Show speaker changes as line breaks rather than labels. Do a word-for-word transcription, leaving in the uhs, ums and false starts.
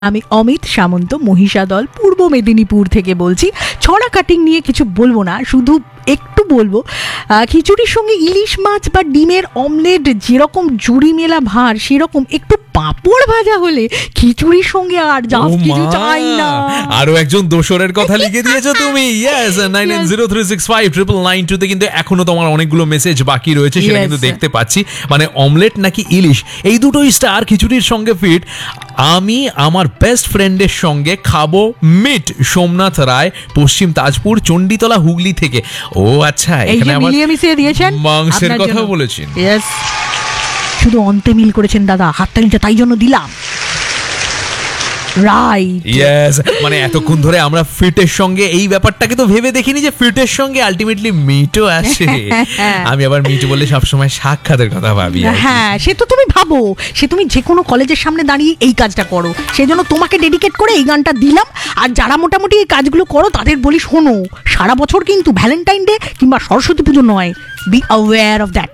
আমি অমিত সামন্ত, মহিষাদল, পূর্ব মেদিনীপুর থেকে বলছি। ছড়া কাটিং নিয়ে কিছু বলবো না, শুধু একটু বলবো খিচুড়ির সঙ্গে ইলিশ মাছ বা ডিমের অমলেট যেরকম জুড়ি মেলা ভার, সেরকম একটু পাঁপড় ভাজা হলে খিচুড়ির সঙ্গে আর যা কিছু চাই না।
আরো একজন দোসরের কথা লিখে দিয়েছো তুমি। Yes, nine nine zero three six five triple nine two তে কিন্তু এখনো তোমার অনেকগুলো মেসেজ বাকি রয়েছে, সেটা কিন্তু দেখতে পাচ্ছি। মানে অমলেট নাকি ইলিশ, এই দুটোই স্টার খিচুড়ির সঙ্গে ফিট। আমি আমার বেস্ট ফ্রেন্ডের সঙ্গে খাবো মিট। সোমনাথ রায়, পশ্চিম তাজপুর, চণ্ডীতলা, হুগলি থেকে। ও আচ্ছা, এখানে আবার মাংসের কথা বলেছেন।
ইয়েস, শুধু অন্তে মিল করেছেন দাদা, হাততালিটা তাই জন্য দিলাম। রাইট,
ইয়েস, মানে এতক্ষণ ধরে আমরা ফিটের সঙ্গে এই ব্যাপারটাকে তো ভেবে দেখিনি যে ফিটের সঙ্গে আলটিমেটলি মিটও আসে। আমি আবার মিট বলে সবসময় সাক্ষাতের কথা ভাবি।
হ্যাঁ, সে তো তুমি ভাবো, সে তুমি যে কোনো কলেজের সামনে দাঁড়িয়ে এই কাজটা করো, সেই জন্য তোমাকে ডেডিকেট করে এই গানটা দিলাম। আর যারা মোটামুটি এই কাজগুলো করো তাদের বলি, শোনো, সারা বছর কিন্তু ভ্যালেন্টাইন ডে কিংবা সরস্বতী পুজো নয়, বি অ্যাওয়্যার অফ দ্যাট।